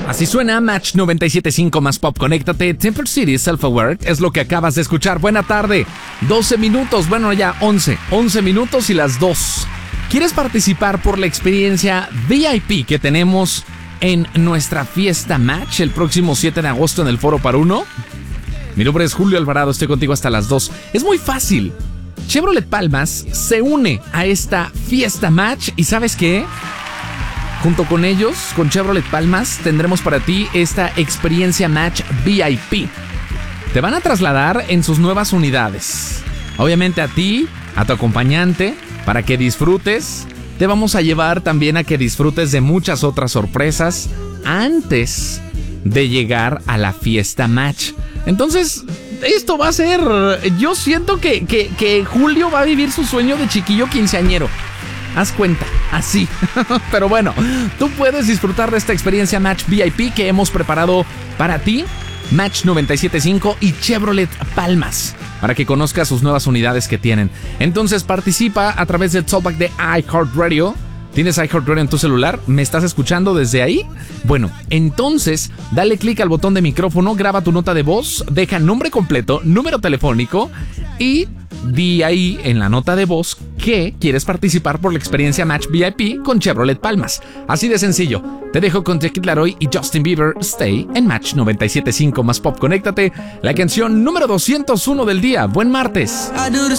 Así suena Match 97.5 más Pop. Conéctate. Temple City Self-Aware es lo que acabas de escuchar. Buena tarde. 12 minutos. Bueno, ya 11. 11 minutos y las 2. ¿Quieres participar por la experiencia VIP que tenemos en nuestra fiesta Match el próximo 7 de agosto en el Foro Par Uno? Mi nombre es Julio Alvarado. Estoy contigo hasta las 2. Es muy fácil. Chevrolet Palmas se une a esta fiesta Match y ¿sabes qué? Junto con ellos, con Chevrolet Palmas, tendremos para ti esta experiencia Match VIP. Te van a trasladar en sus nuevas unidades. Obviamente a ti, a tu acompañante, para que disfrutes. Te vamos a llevar también a que disfrutes de muchas otras sorpresas antes de llegar a la fiesta Match. Entonces, esto va a ser... Yo siento que Julio va a vivir su sueño de chiquillo quinceañero. Haz cuenta, así. Pero bueno, tú puedes disfrutar de esta experiencia Match VIP que hemos preparado para ti, Match 97.5 y Chevrolet Palmas, para que conozcas sus nuevas unidades que tienen. Entonces participa a través del talkback de iHeartRadio. ¿Tienes iHeartRadio en tu celular? ¿Me estás escuchando desde ahí? Bueno, entonces dale clic al botón de micrófono, graba tu nota de voz, deja nombre completo, número telefónico y di ahí en la nota de voz que quieres participar por la experiencia Match VIP con Chevrolet Palmas. Así de sencillo. Te dejo con The Kid Laroi y Justin Bieber, Stay en Match 97.5 más Pop. Conéctate, la canción número 201 del día. Buen martes.